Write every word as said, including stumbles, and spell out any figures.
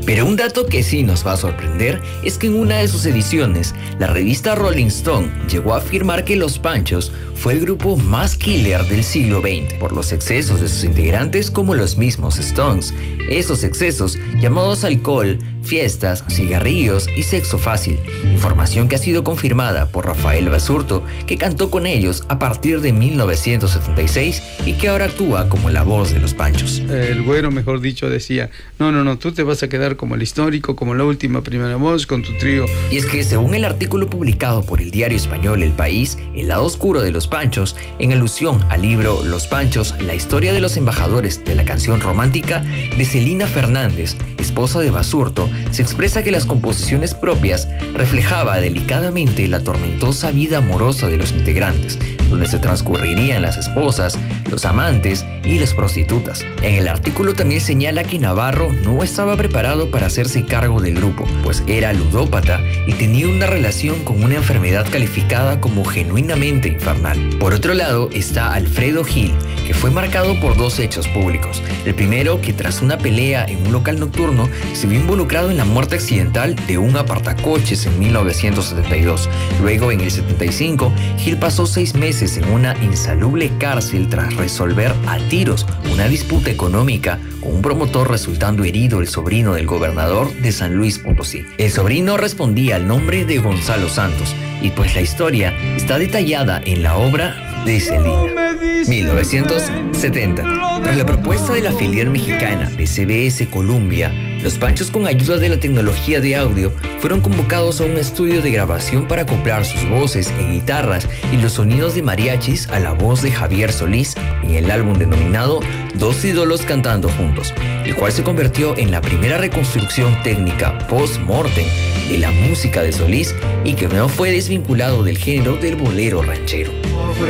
Pero un dato que sí nos va a sorprender es que en una de sus ediciones, la revista Rolling Stone llegó a afirmar que Los Panchos fue el grupo más killer del siglo veinte por los excesos de sus integrantes como los mismos Stones. Esos excesos llamados alcohol, fiestas, cigarrillos y sexo fácil. Información que ha sido confirmada por Rafael Basurto, que cantó con ellos a partir de mil novecientos setenta y seis y que ahora actúa como la voz de Los Panchos. El güero, mejor dicho, decía, no, no, no, tú te vas a quedar como el histórico, como la última primera voz con tu trío. Y es que según el artículo publicado por el diario español El País, el lado oscuro de Los Panchos, en alusión al libro Los Panchos, la historia de los embajadores de la canción romántica de Celina Fernández, esposa de Basurto, se expresa que las composiciones propias reflejaba delicadamente la tormentosa vida amorosa de los integrantes, donde se transcurrirían las esposas, los amantes y las prostitutas. En el artículo también señala que Navarro no estaba preparado para hacerse cargo del grupo, pues era ludópata y tenía una relación con una enfermedad calificada como genuinamente infernal. Por otro lado está Alfredo Gil, que fue marcado por dos hechos públicos. El primero, que tras una pelea en un local nocturno se vio involucrado en la muerte accidental de un apartacoches en mil novecientos setenta y dos. Luego, en el setenta y cinco, Gil pasó seis meses en una insalubre cárcel tras resolver a tiros una disputa económica con un promotor, resultando herido el sobrino del gobernador de San Luis Potosí. El sobrino respondía al nombre de Gonzalo Santos, y pues la historia está detallada en la obra de Celina. mil novecientos setenta. Tras la propuesta de la filial mexicana de C B S Columbia, Los Panchos, con ayuda de la tecnología de audio, fueron convocados a un estudio de grabación para acoplar sus voces en guitarras y los sonidos de mariachis a la voz de Javier Solís en el álbum denominado Dos ídolos cantando juntos, el cual se convirtió en la primera reconstrucción técnica post-mortem de la música de Solís y que no fue desvinculado del género del bolero ranchero.